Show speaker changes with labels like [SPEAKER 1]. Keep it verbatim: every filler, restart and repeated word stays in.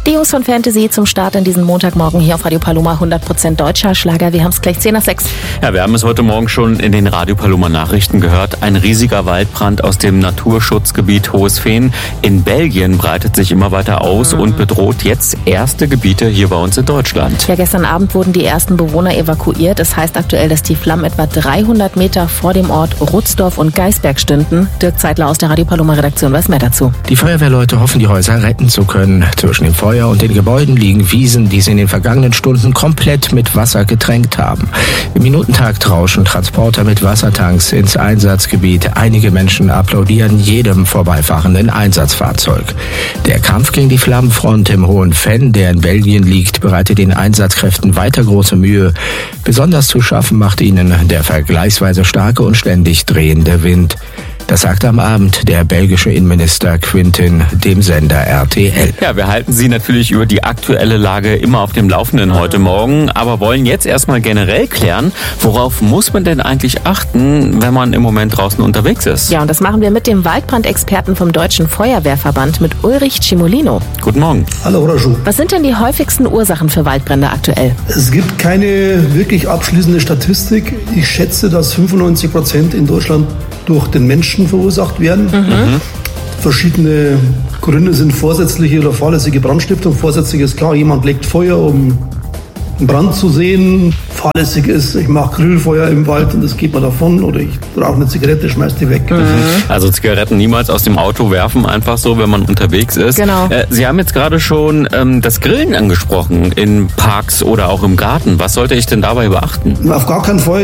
[SPEAKER 1] Deus von Fantasy zum Start in diesen Montagmorgen hier auf Radio Paloma. hundert Prozent deutscher Schlager. Wir haben es gleich zehn nach sechs.
[SPEAKER 2] Ja, wir haben es heute Morgen schon in den Radio Paloma Nachrichten gehört. Ein riesiger Waldbrand aus dem Naturschutzgebiet Hohes Fehn in Belgien breitet sich immer weiter aus mhm. und bedroht jetzt erste Gebiete hier bei uns in Deutschland.
[SPEAKER 1] Ja, gestern Abend wurden die ersten Bewohner evakuiert. Es heißt aktuell, dass die Flammen etwa dreihundert Meter vor dem Ort Rutzdorf und Geisberg stünden. Dirk Zeitler aus der Radio Paloma Redaktion weiß mehr dazu.
[SPEAKER 3] Die Feuerwehrleute hoffen, die Häuser retten zu können. Zwischen dem Feuer und den Gebäuden liegen Wiesen, die sie in den vergangenen Stunden komplett mit Wasser getränkt haben. Im Minutentakt rauschen Transporter mit Wassertanks ins Einsatzgebiet. Einige Menschen applaudieren jedem vorbeifahrenden Einsatzfahrzeug. Der Kampf gegen die Flammenfront im Hohen Fenn, der in Belgien liegt, bereitet den Einsatzkräften weiter große Mühe. Besonders zu schaffen macht ihnen der vergleichsweise starke und ständig drehende Wind. Das sagte am Abend der belgische Innenminister Quintin dem Sender R T L.
[SPEAKER 2] Ja, wir halten Sie natürlich über die aktuelle Lage immer auf dem Laufenden heute Morgen, aber wollen jetzt erstmal generell klären, worauf muss man denn eigentlich achten, wenn man im Moment draußen unterwegs ist?
[SPEAKER 1] Ja, und das machen wir mit dem Waldbrandexperten vom Deutschen Feuerwehrverband, mit Ulrich Cimolino.
[SPEAKER 2] Guten Morgen.
[SPEAKER 4] Hallo, Raju.
[SPEAKER 1] Was sind denn die häufigsten Ursachen für Waldbrände aktuell?
[SPEAKER 4] Es gibt keine wirklich abschließende Statistik. Ich schätze, dass fünfundneunzig Prozent in Deutschland durch den Menschen verursacht werden. Mhm. Verschiedene Gründe sind vorsätzliche oder fahrlässige Brandstiftung. Vorsätzlich ist klar, jemand legt Feuer, um einen Brand zu sehen. Fahrlässig ist, ich mache Grillfeuer im Wald und das geht mir davon. Oder ich rauche eine Zigarette, schmeiß die weg.
[SPEAKER 2] Mhm. Also Zigaretten niemals aus dem Auto werfen, einfach so, wenn man unterwegs ist.
[SPEAKER 1] Genau.
[SPEAKER 2] Äh, Sie haben jetzt gerade schon ähm, das Grillen angesprochen, in Parks oder auch im Garten. Was sollte ich denn dabei beachten?
[SPEAKER 4] Auf gar keinen Fall